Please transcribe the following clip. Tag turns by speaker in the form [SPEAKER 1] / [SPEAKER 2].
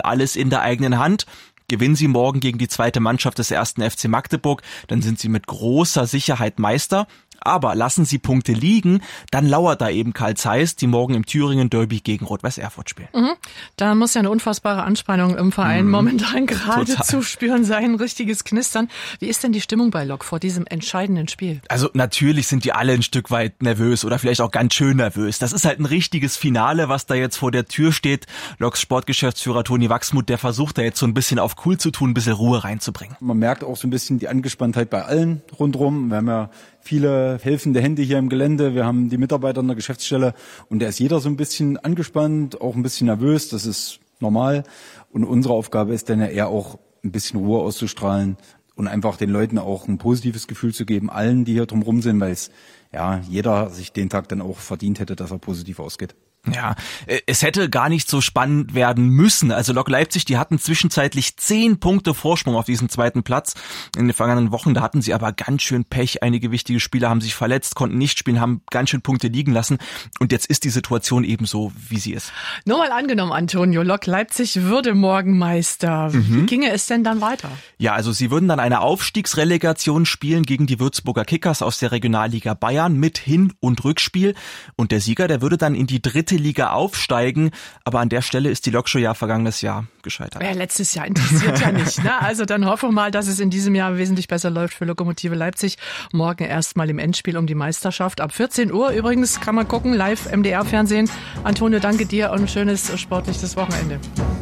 [SPEAKER 1] alles in der eigenen Hand. Gewinnen sie morgen gegen die zweite Mannschaft des 1. FC Magdeburg, dann sind sie mit großer Sicherheit Meister. Aber lassen sie Punkte liegen, dann lauert da eben Carl Zeiss, die morgen im Thüringen Derby gegen Rot-Weiß Erfurt spielen.
[SPEAKER 2] Da muss ja eine unfassbare Anspannung im Verein momentan gerade zu spüren sein, ein richtiges Knistern. Wie ist denn die Stimmung bei Lok vor diesem entscheidenden Spiel?
[SPEAKER 1] Also natürlich sind die alle ein Stück weit nervös oder vielleicht auch ganz schön nervös. Das ist halt ein richtiges Finale, was da jetzt vor der Tür steht. Loks Sportgeschäftsführer Toni Wachsmuth, der versucht da jetzt so ein bisschen auf cool zu tun, ein bisschen Ruhe reinzubringen.
[SPEAKER 3] Man merkt auch so ein bisschen die Angespanntheit bei allen rundherum. Wir haben ja viele helfende Hände hier im Gelände. Wir haben die Mitarbeiter in der Geschäftsstelle und da ist jeder so ein bisschen angespannt, auch ein bisschen nervös. Das ist normal. Und unsere Aufgabe ist dann ja eher auch ein bisschen Ruhe auszustrahlen und einfach den Leuten auch ein positives Gefühl zu geben, allen, die hier drumherum sind, weil es ja jeder sich den Tag dann auch verdient hätte, dass er positiv ausgeht.
[SPEAKER 1] Ja, es hätte gar nicht so spannend werden müssen. Also Lok Leipzig, die hatten zwischenzeitlich 10 Punkte Vorsprung auf diesen zweiten Platz. In den vergangenen Wochen, da hatten sie aber ganz schön Pech. Einige wichtige Spieler haben sich verletzt, konnten nicht spielen, haben ganz schön Punkte liegen lassen. Und jetzt ist die Situation eben so, wie sie ist.
[SPEAKER 2] Nur mal angenommen, Antonio, Lok Leipzig würde morgen Meister. Wie ginge es denn dann weiter?
[SPEAKER 1] Ja, also sie würden dann eine Aufstiegsrelegation spielen gegen die Würzburger Kickers aus der Regionalliga Bayern mit Hin- und Rückspiel. Und der Sieger, der würde dann in die dritte Liga aufsteigen, aber an der Stelle ist die Lokshow ja vergangenes Jahr gescheitert.
[SPEAKER 2] Ja, letztes Jahr interessiert ja nicht. Ne? Also dann hoffen wir mal, dass es in diesem Jahr wesentlich besser läuft für Lokomotive Leipzig. Morgen erstmal im Endspiel um die Meisterschaft. Ab 14 Uhr übrigens kann man gucken, live MDR-Fernsehen. Antonio, danke dir und ein schönes sportliches Wochenende.